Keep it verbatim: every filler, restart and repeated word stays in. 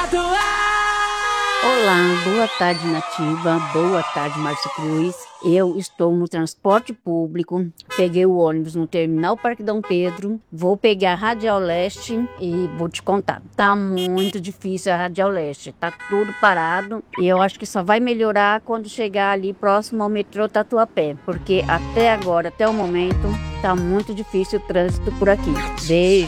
Olá, boa tarde, Nativa, boa tarde, Márcia Cruz. Eu estou no transporte público, peguei o ônibus no terminal Parque Dom Pedro, vou pegar a Radial Leste e vou te contar, tá muito difícil a Radial Leste, tá tudo parado e eu acho que só vai melhorar quando chegar ali próximo ao metrô Tatuapé, porque até agora, até o momento, tá muito difícil o trânsito por aqui. Beijo!